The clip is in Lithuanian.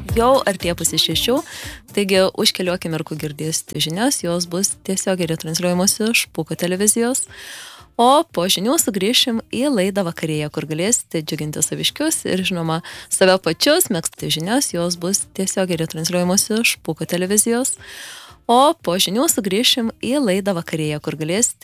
jau artėja pusė 6, taigi už kelių akimirkų girdėsite žinias, jos bus tiesiogiai retransliuojamos iš Pūko televizijos. O po žinių sugrįšim į laidą Vakarėje, kur galėsite džiuginti saviškius ir, žinoma, save pačius, mėgstate žinias, jos bus tiesiogiai retransliuojamos iš Pūko televizijos. O po žinių sugrįšim į laidą Vakarėje, kur galėsite